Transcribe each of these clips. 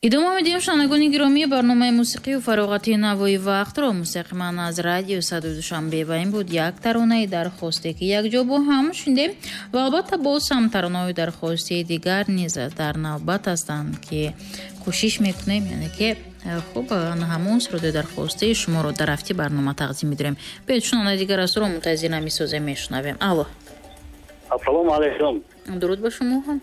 идома медиҳем шунавандагони гиромӣ барномаи мусиқию фароғати навои вақтро мустақиман аз радио Садои Душанбе ва ин буд як таронаи дархосте ки якҷо бо ҳам шундем ва албатта боз ҳам таронаҳои дархостии дигар низ дар навбат ҳастанд ки кӯшиш мекунем яъне ки хуб ҳамон суроди дархостаи шуморо дар рафти барнома тақдим медорем. Бед шунавандаи дигар асро мунтазир намисозем, мешунавем. Алло. Ассалому алайкум. Дуруд ба шумо ҳам.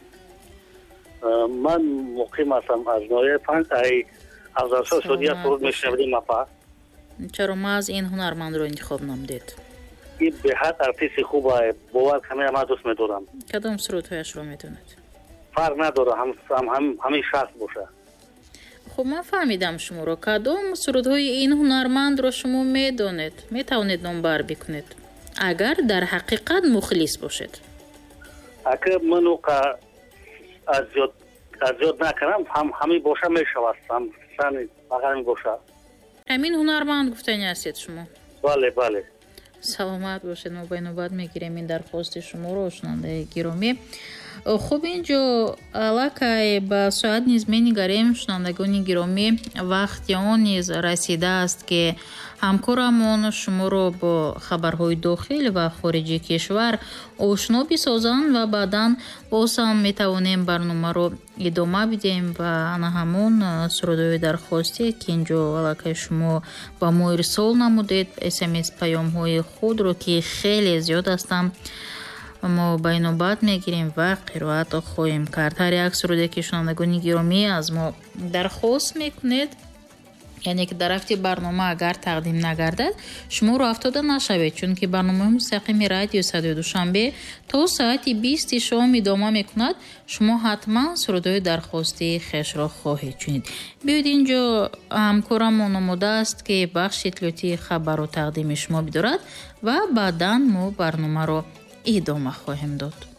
Ман муқим ҳастам аз ноҳияи Панҷ. Афзалшон шудия суруд мешунавидем апа. Чаро маз ин ҳунармандро интихоб намудед? ин беҳад артисти хуб аст. Бовар камера ман дӯст медорам. Кадом сурудҳояшро медонед? Фарқ надора, ҳамин шахс боша. хуб ман фаҳмидам шуморо. Кадом сурудҳои ин ҳунармандро шумо медонед? Метавонед номбар бикунед агар дар ҳақиқат мухлис бошед. Агар ману аз зиёд накунам, ҳамин боша мешавад. Сани ҳамин боша. ҳамин ҳунарманд гуфтани ҳастед шумо? Бале, бале. саломат бошед. мо ба инобат мегирем ин дархости шуморо, шунавандаи гиромӣ. хуб инҷо аллакай ба соат низ менигарем. шунавандагони гиромӣ, вақти он низ расидааст ки ҳамкорамон шуморо бо хабарҳои дохил ва хориҷи кишвар ошно бисозанд ва баъдан боз ҳам метавонем барномаро идома бидем ва ана ҳамон сурудҳои дархостие ки инҷо аллакай шумо ба мо ирсол намудед, смс паёмҳои худро ки хеле зиёд ҳастанд, мо ба инобат мегирем ва қироат хоҳем кард. ҳар як суруде ки шунавандагони гиромӣ аз мо дархост мекунед, яъне ки дар рафти барнома агар тақдим нагардад, шумо рафтода нашавед, чунки барномаи мустақими радио Садои Душанбе то соати 20 шом идома мекунад. шумо ҳатман сурудҳои дархостии хешро хоҳед чунид. биёед инҷо ҳамкорамон омодааст ки бахши иттилоъотии хабару тақдими шумо бидорад ва баъдан мо барномаро идома хоҳем дод.